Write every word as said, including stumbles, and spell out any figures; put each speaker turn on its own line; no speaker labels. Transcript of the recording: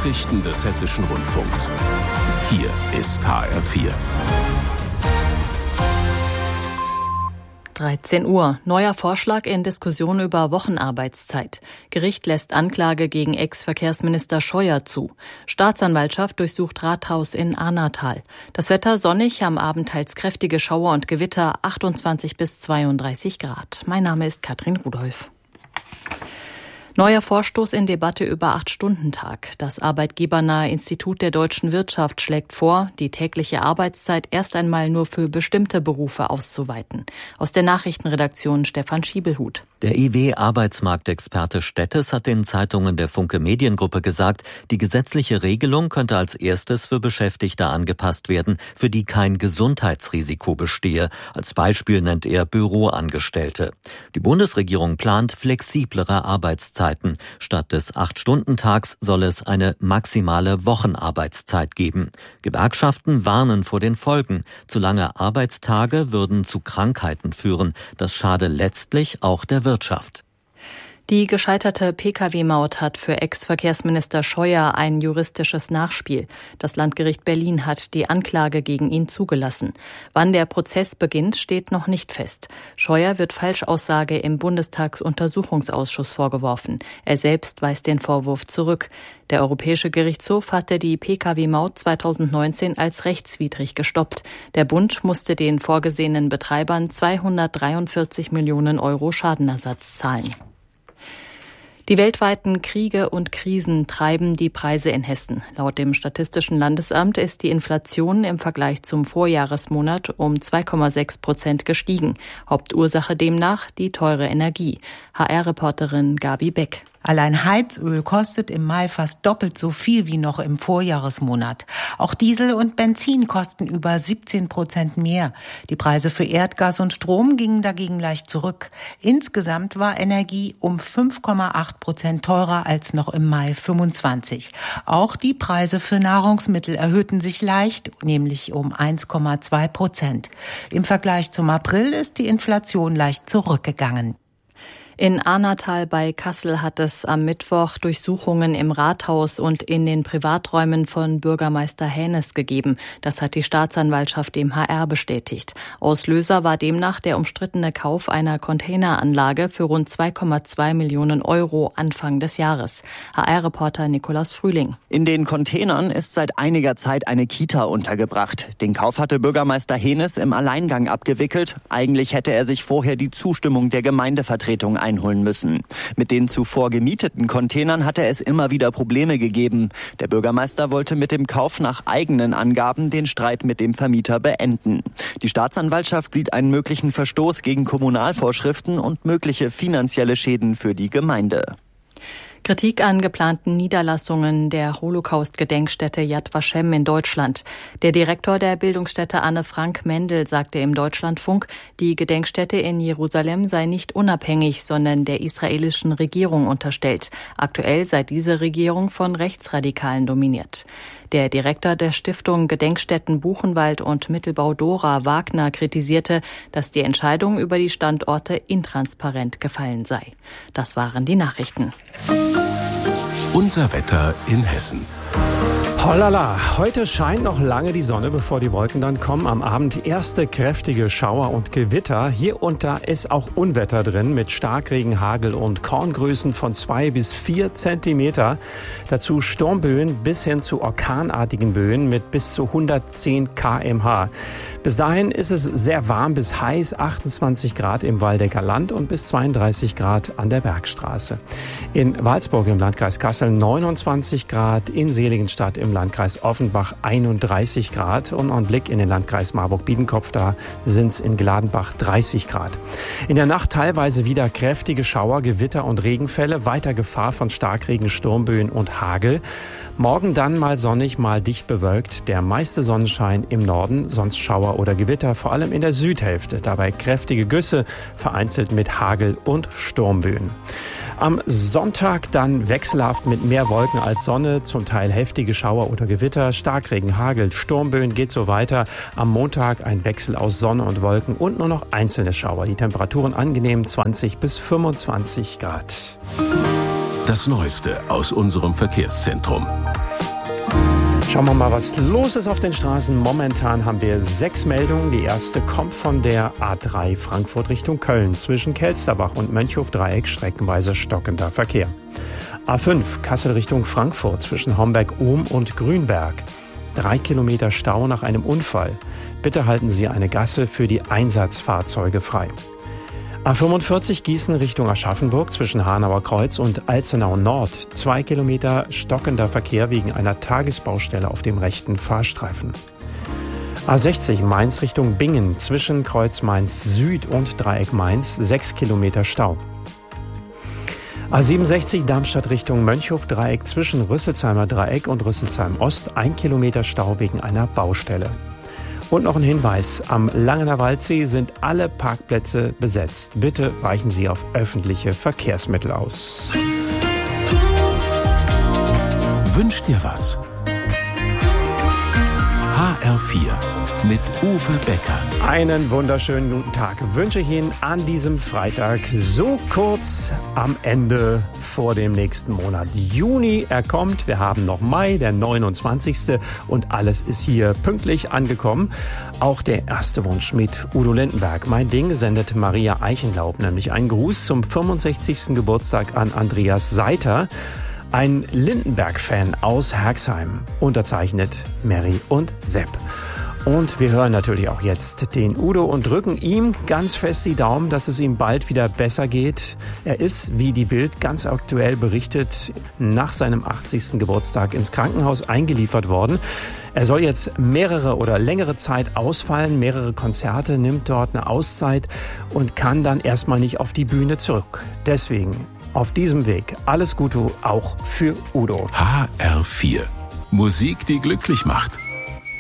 Nachrichten des Hessischen Rundfunks. Hier ist H R vier.
dreizehn Uhr. Neuer Vorschlag in Diskussion über Wochenarbeitszeit. Gericht lässt Anklage gegen Ex-Verkehrsminister Scheuer zu. Staatsanwaltschaft durchsucht Rathaus in Arnatal. Das Wetter sonnig, am Abend teils kräftige Schauer und Gewitter, achtundzwanzig bis zweiunddreißig Grad. Mein Name ist Katrin Rudolph. Neuer Vorstoß in Debatte über Acht-Stunden-Tag. Das arbeitgebernahe Institut der deutschen Wirtschaft schlägt vor, die tägliche Arbeitszeit erst einmal nur für bestimmte Berufe auszuweiten. Aus der Nachrichtenredaktion Stefan Schiebelhut.
Der I W-Arbeitsmarktexperte Stettes hat den Zeitungen der Funke Mediengruppe gesagt, die gesetzliche Regelung könnte als erstes für Beschäftigte angepasst werden, für die kein Gesundheitsrisiko bestehe. Als Beispiel nennt er Büroangestellte. Die Bundesregierung plant flexiblere Arbeitszeiten. Statt des Acht-Stunden-Tags soll es eine maximale Wochenarbeitszeit geben. Gewerkschaften warnen vor den Folgen. Zu lange Arbeitstage würden zu Krankheiten führen. Das schade letztlich auch der Wirtschaft.
Die gescheiterte P K W-Maut hat für Ex-Verkehrsminister Scheuer ein juristisches Nachspiel. Das Landgericht Berlin hat die Anklage gegen ihn zugelassen. Wann der Prozess beginnt, steht noch nicht fest. Scheuer wird Falschaussage im Bundestagsuntersuchungsausschuss vorgeworfen. Er selbst weist den Vorwurf zurück. Der Europäische Gerichtshof hatte die P K W-Maut zweitausendneunzehn als rechtswidrig gestoppt. Der Bund musste den vorgesehenen Betreibern zweihundertdreiundvierzig Millionen Euro Schadenersatz zahlen. Die weltweiten Kriege und Krisen treiben die Preise in Hessen. Laut dem Statistischen Landesamt ist die Inflation im Vergleich zum Vorjahresmonat um zwei Komma sechs Prozent gestiegen. Hauptursache demnach die teure Energie. H R-Reporterin Gabi Beck.
Allein Heizöl kostet im Mai fast doppelt so viel wie noch im Vorjahresmonat. Auch Diesel und Benzin kosten über siebzehn Prozent mehr. Die Preise für Erdgas und Strom gingen dagegen leicht zurück. Insgesamt war Energie um fünf Komma acht Prozent teurer als noch im Mai fünfundzwanzig. Auch die Preise für Nahrungsmittel erhöhten sich leicht, nämlich um eins Komma zwei Prozent. Im Vergleich zum April ist die Inflation leicht zurückgegangen.
In Arnatal bei Kassel hat es am Mittwoch Durchsuchungen im Rathaus und in den Privaträumen von Bürgermeister Hänes gegeben. Das hat die Staatsanwaltschaft dem H R bestätigt. Auslöser war demnach der umstrittene Kauf einer Containeranlage für rund zwei Komma zwei Millionen Euro Anfang des Jahres. H R-Reporter Nikolaus Frühling.
In den Containern ist seit einiger Zeit eine Kita untergebracht. Den Kauf hatte Bürgermeister Hänes im Alleingang abgewickelt. Eigentlich hätte er sich vorher die Zustimmung der Gemeindevertretung einholen müssen. Mit den zuvor gemieteten Containern hatte es immer wieder Probleme gegeben. Der Bürgermeister wollte mit dem Kauf nach eigenen Angaben den Streit mit dem Vermieter beenden. Die Staatsanwaltschaft sieht einen möglichen Verstoß gegen Kommunalvorschriften und mögliche finanzielle Schäden für die Gemeinde.
Kritik an geplanten Niederlassungen der Holocaust-Gedenkstätte Yad Vashem in Deutschland. Der Direktor der Bildungsstätte Anne Frank Mendel sagte im Deutschlandfunk, die Gedenkstätte in Jerusalem sei nicht unabhängig, sondern der israelischen Regierung unterstellt. Aktuell sei diese Regierung von Rechtsradikalen dominiert. Der Direktor der Stiftung Gedenkstätten Buchenwald und Mittelbau Dora, Wagner, kritisierte, dass die Entscheidung über die Standorte intransparent gefallen sei. Das waren die Nachrichten.
Unser Wetter in Hessen.
Hollala, heute scheint noch lange die Sonne, bevor die Wolken dann kommen. Am Abend erste kräftige Schauer und Gewitter. Hier und da ist auch Unwetter drin mit Starkregen, Hagel und Korngrößen von zwei bis vier Zentimeter. Dazu Sturmböen bis hin zu orkanartigen Böen mit bis zu hundertzehn Kilometer pro Stunde. Bis dahin ist es sehr warm bis heiß, achtundzwanzig Grad im Waldecker Land und bis zweiunddreißig Grad an der Bergstraße. In Walsburg im Landkreis Kassel neunundzwanzig Grad, in Seligenstadt im Landkreis Offenbach einunddreißig Grad und ein Blick in den Landkreis Marburg-Biedenkopf, da sind es in Gladenbach dreißig Grad. In der Nacht teilweise wieder kräftige Schauer, Gewitter und Regenfälle, weiter Gefahr von Starkregen, Sturmböen und Hagel. Morgen dann mal sonnig, mal dicht bewölkt, der meiste Sonnenschein im Norden, sonst Schauer oder Gewitter, vor allem in der Südhälfte. Dabei kräftige Güsse, vereinzelt mit Hagel und Sturmböen. Am Sonntag dann wechselhaft mit mehr Wolken als Sonne, zum Teil heftige Schauer oder Gewitter, Starkregen, Hagel, Sturmböen, geht so weiter. Am Montag ein Wechsel aus Sonne und Wolken und nur noch einzelne Schauer. Die Temperaturen angenehm zwanzig bis fünfundzwanzig Grad.
Das Neueste aus unserem Verkehrszentrum.
Schauen wir mal, was los ist auf den Straßen. Momentan haben wir sechs Meldungen. Die erste kommt von der A drei Frankfurt Richtung Köln. Zwischen Kelsterbach und Mönchhof-Dreieck streckenweise stockender Verkehr. A fünf Kassel Richtung Frankfurt zwischen Homberg-Ohm und Grünberg. Drei Kilometer Stau nach einem Unfall. Bitte halten Sie eine Gasse für die Einsatzfahrzeuge frei. A fünfundvierzig Gießen Richtung Aschaffenburg zwischen Hanauer Kreuz und Alzenau Nord. Zwei Kilometer stockender Verkehr wegen einer Tagesbaustelle auf dem rechten Fahrstreifen. A sechzig Mainz Richtung Bingen zwischen Kreuz Mainz Süd und Dreieck Mainz. Sechs Kilometer Stau. A siebenundsechzig Darmstadt Richtung Mönchhof-Dreieck zwischen Rüsselsheimer Dreieck und Rüsselsheim Ost. Ein Kilometer Stau wegen einer Baustelle. Und noch ein Hinweis, am Langener Waldsee sind alle Parkplätze besetzt. Bitte weichen Sie auf öffentliche Verkehrsmittel aus.
Wünsch dir was? H R vier mit Uwe Becker.
Einen wunderschönen guten Tag wünsche ich Ihnen an diesem Freitag, so kurz am Ende vor dem nächsten Monat. Juni, er kommt, wir haben noch Mai, der neunundzwanzigste und alles ist hier pünktlich angekommen. Auch der erste Wunsch mit Udo Lindenberg. Mein Ding sendet Maria Eichenlaub nämlich einen Gruß zum fünfundsechzigsten Geburtstag an Andreas Seiter. Ein Lindenberg-Fan aus Herxheim, unterzeichnet Mary und Sepp. Und wir hören natürlich auch jetzt den Udo und drücken ihm ganz fest die Daumen, dass es ihm bald wieder besser geht. Er ist, wie die Bild ganz aktuell berichtet, nach seinem achtzigsten Geburtstag ins Krankenhaus eingeliefert worden. Er soll jetzt mehrere oder längere Zeit ausfallen, mehrere Konzerte, nimmt dort eine Auszeit und kann dann erstmal nicht auf die Bühne zurück. Deswegen auf diesem Weg alles Gute auch für Udo.
H R vier. Musik, die glücklich macht.